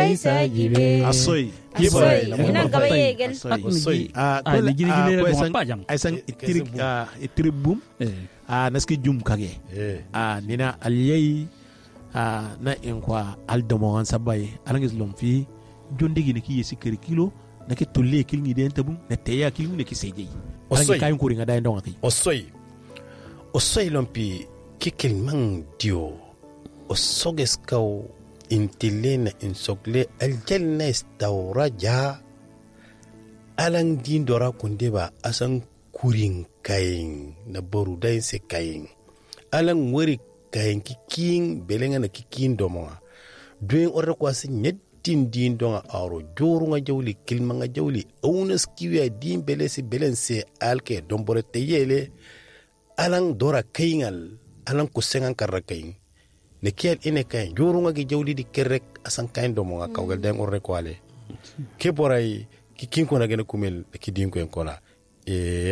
Aisa jibe asoy ina gaba yegel asoy ni girgile le mo pajang aisan itribum naski jum kage nina aliyai na inkwa aldomo an sabay alangis lomfi jondigi ne ki yesi kilo na ke tolle kilngi den tabum na teya kilngi ne ki seje alangi kayin kuri ngada ndonga ki osoy lompi kikil mang dio osoges kaw intilena insogle aljalna istawra ja alang din dora kundeba asan kurin kayin na boru dain se kayin alang wori kayin kikin belenga na kikin domonga doen orre kwasi nyettin din donga aro jorunga jawli kilmanga jawli awunas kiwiya din belesi belense alke dombore teyele alang dora kayingal alang kusengan karra kayin ne kiyal ine kayin jorunga gi jawli di kerrek asan kayin domonga kawgal den orre kwale ke boray kikin kona gene kumel ki din ko en kona